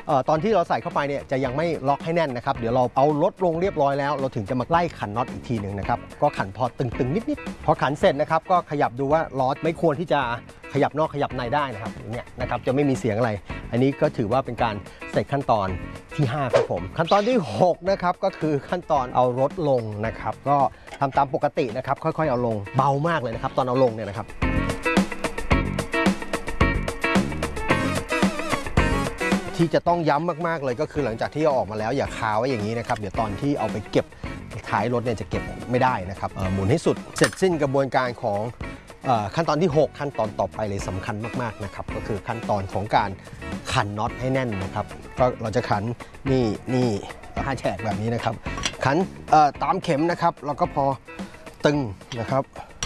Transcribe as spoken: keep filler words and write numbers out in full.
ตอนที่เราใส่เข้าไปเนี่ยจะยังไม่ล็อกให้แน่นนะครับเดี๋ยวเราเอารถลงเรียบร้อยแล้วเราถึงจะมาไล่ขันน็อตอีกทีหนึ่งนะครับก็ขันพอตึงๆนิดๆพอขันเสร็จนะครับก็ขยับดูว่าล้อไม่ควรที่จะขยับนอกขยับในได้นะครับเนี่ยนะครับจะไม่มีเสียงอะไรอันนี้ก็ถือว่าเป็นการเสร็จขั้นตอนที่ห้าครับผมขั้นตอนที่หกนะครับก็คือขั้นตอนเอารถลงนะครับก็ทำตามปกตินะครับค่อยๆเอาลงเบามากเลยนะครับตอนเอาลงเนี่ยนะครับที่จะต้องย้ำมากๆเลยก็คือหลังจากที่เอาออกมาแล้วอย่าคาไว้อย่างนี้นะครับเดี๋ยวตอนที่เอาไปเก็บท้ายรถเนี่ยจะเก็บไม่ได้นะครับหมุนให้สุดเสร็จสิ้นกระบวนการของขั้นตอนที่หกขั้นตอนต่อไปเลยสำคัญมากๆนะครับก็คือขั้นตอนของการขันน็อตให้แน่นนะครับก็เราจะขันนี่นี่ห้าแฉกแบบนี้นะครับขันตามเข็มนะครับแล้วก็พอตึงนะครับ